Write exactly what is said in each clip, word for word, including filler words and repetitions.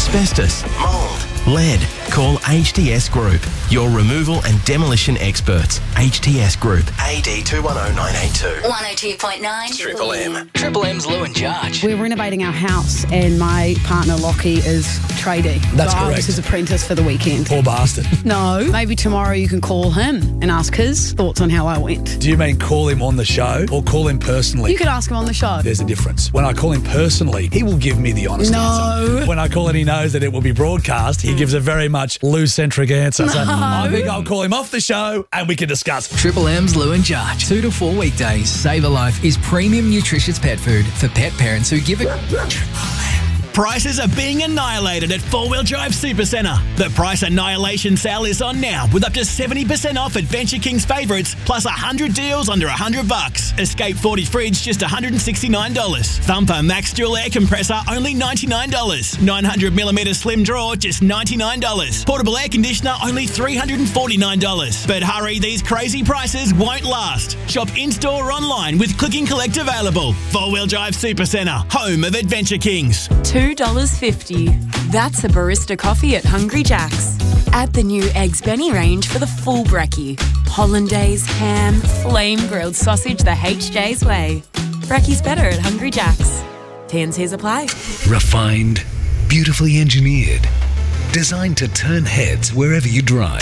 asbestos, mould, lead. Call H T S Group, your removal and demolition experts. H T S Group, A D two one oh nine eight two. one oh two point nine Triple M. Triple M's Lou and Judge. We're renovating our house and my partner Lockie is tradie. That's so I correct. was his apprentice for the weekend. Poor bastard. No, maybe tomorrow you can call him and ask his thoughts on how I went. Do you mean call him on the show or call him personally? You could ask him on the show. There's a difference. When I call him personally, he will give me the honest No. answer. When I call and he knows that it will be broadcast, he gives a very much Lou-centric answer. So I think I'll call him off the show and we can discuss. Triple M's Lou and Judge. Two to four weekdays. Save a Life is premium nutritious pet food for pet parents who give it. Prices are being annihilated at Four Wheel Drive Supercentre. The price annihilation sale is on now with up to seventy percent off Adventure King's favourites, plus one hundred deals under one hundred bucks. Escape forty fridge just one hundred sixty-nine dollars. Thumper Max Dual Air Compressor only ninety-nine dollars. nine hundred millimetre Slim Drawer just ninety-nine dollars. Portable Air Conditioner only three hundred forty-nine dollars. But hurry, these crazy prices won't last. Shop in-store or online with Click and Collect available. Four Wheel Drive Supercentre, home of Adventure Kings. two dollars fifty. That's a barista coffee at Hungry Jack's. Add the new Eggs Benny range for the full brekkie. Hollandaise, ham, flame grilled sausage the H J's way. Brekkie's better at Hungry Jack's. T and C's apply. Refined, beautifully engineered, designed to turn heads wherever you drive.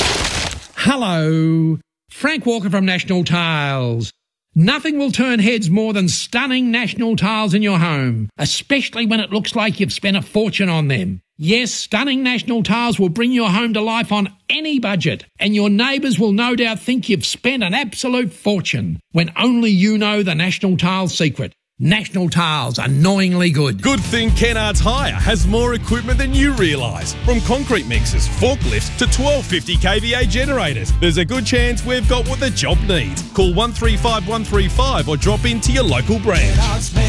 Hello, Frank Walker from National Tiles. Nothing will turn heads more than stunning National Tiles in your home, especially when it looks like you've spent a fortune on them. Yes, stunning National Tiles will bring your home to life on any budget, and your neighbours will no doubt think you've spent an absolute fortune, when only you know the National Tiles secret. National Tiles, annoyingly good. Good thing Kennards Hire has more equipment than you realise. From concrete mixers, forklifts to twelve fifty k V A generators. There's a good chance we've got what the job needs. Call one three five one three five or drop into your local branch.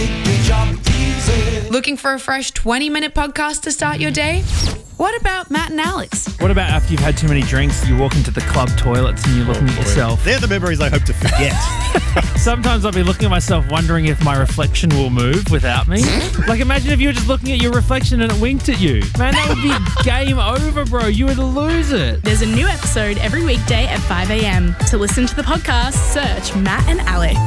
Looking for a fresh twenty minute podcast to start your day? What about Matt and Alex? What about after you've had too many drinks, you walk into the club toilets and you're looking at yourself? They're the memories I hope to forget. Sometimes I'll be looking at myself wondering if my reflection will move without me. Like, imagine if you were just looking at your reflection and it winked at you. Man, that would be game over, bro. You would lose it. There's a new episode every weekday at five a.m. To listen to the podcast, search Matt and Alex.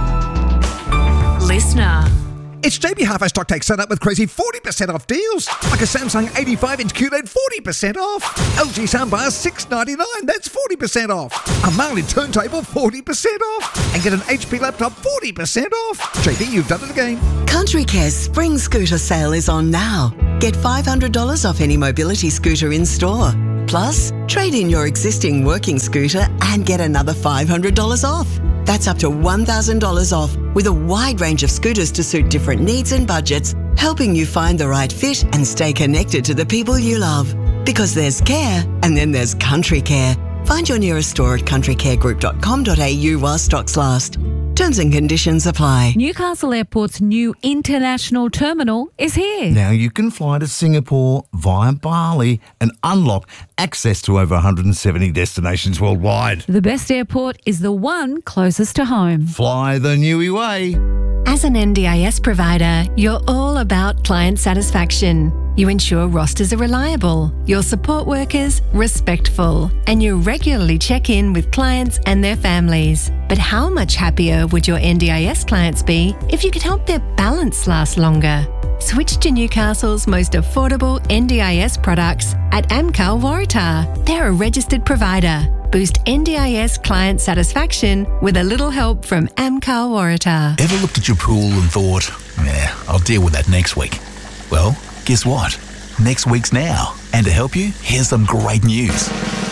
Listener. It's J B Hi-Fi Stock Take Setup with crazy forty percent off deals. Like a Samsung eighty-five inch Q L E D, forty percent off. L G soundbar, six ninety-nine, that's forty percent off. A Marley turntable, forty percent off. And get an H P laptop, forty percent off. J B, you've done it again. Country Care's spring scooter sale is on now. Get five hundred dollars off any mobility scooter in store. Plus, trade in your existing working scooter and get another five hundred dollars off. That's up to one thousand dollars off, with a wide range of scooters to suit different needs and budgets, helping you find the right fit and stay connected to the people you love. Because there's care, and then there's Country Care. Find your nearest store at country care group dot com dot a u while stocks last. Terms and conditions apply. Newcastle Airport's new international terminal is here. Now you can fly to Singapore via Bali and unlock access to over one hundred seventy destinations worldwide. The best airport is the one closest to home. Fly the Newy way. As an N D I S provider, you're all about client satisfaction. You ensure rosters are reliable, your support workers respectful, and you regularly check in with clients and their families. But how much happier would your N D I S clients be if you could help their balance last longer? Switch to Newcastle's most affordable N D I S products at Amcal Waratah. They're a registered provider. Boost N D I S client satisfaction with a little help from Amcal Waratah. Ever looked at your pool and thought, yeah, I'll deal with that next week? Well, guess what? Next week's now. And to help you, here's some great news.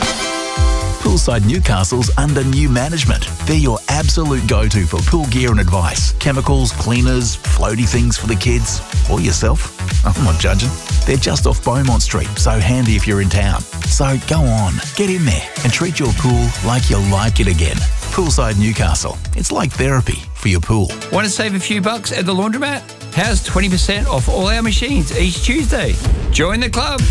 Poolside Newcastle's under new management. They're your absolute go-to for pool gear and advice. Chemicals, cleaners, floaty things for the kids, or yourself. I'm not judging. They're just off Beaumont Street, so handy if you're in town. So go on, get in there and treat your pool like you'll like it again. Poolside Newcastle. It's like therapy for your pool. Want to save a few bucks at the laundromat? How's twenty percent off all our machines each Tuesday? Join the club.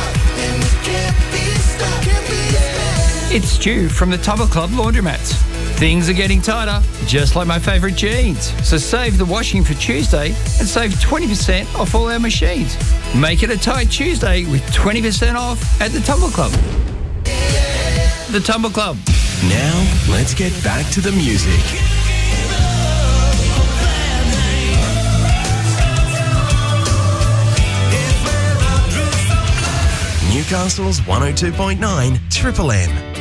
It's Stu from the Tubber Club Laundromats. Things are getting tighter, just like my favourite jeans. So save the washing for Tuesday and save twenty percent off all our machines. Make it a tight Tuesday with twenty percent off at the Tumble Club. The Tumble Club. Now, let's get back to the music. Newcastle's one oh two point nine Triple M.